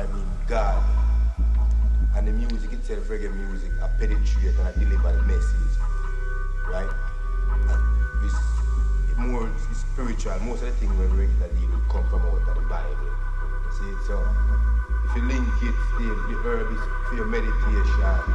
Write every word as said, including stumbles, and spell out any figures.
I mean God. And the music itself, reggae music, I penetrate and I deliver the message. Right? And it's more it's spiritual. Most of the things we regular deal will come from out of the Bible. See, so if you link it, still, the herb is for your meditation.